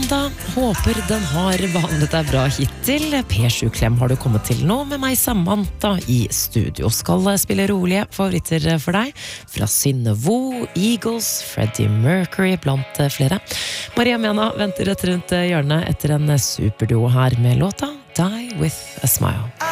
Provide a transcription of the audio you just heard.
mandag. Håper den har behandlet deg bra hittil. P7-klem har du kommet til nå med meg Samantha i studio. Skal spille rolige favoritter for deg. Fra Synne Vo, Eagles, Freddie Mercury blant flere. Maria Mena venter rett rundt hjørnet etter en superduo her med låta Die With A Smile.